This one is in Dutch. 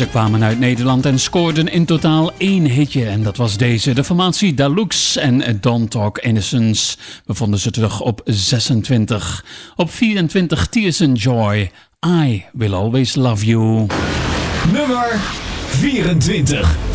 Ze kwamen uit Nederland en scoorden in totaal 1 hitje. En dat was deze, de formatie Dalux en Don't Talk Innocence. We vonden ze terug op 26. Op 24 Tears and Joy, I Will Always Love You. Nummer 24.